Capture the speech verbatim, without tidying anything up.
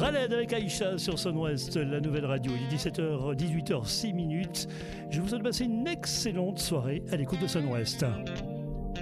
Raled avec Aïcha sur Sun West, la nouvelle radio. Il est dix-sept heures, dix-huit heures, six minutes. Je vous souhaite de passer une excellente soirée à l'écoute de Sun West.